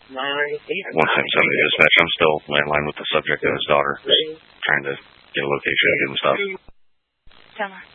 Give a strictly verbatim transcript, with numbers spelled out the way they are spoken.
one seven seven dispatch. I'm still landline with the subject and his daughter. Trying to get a location and stuff. Tell her.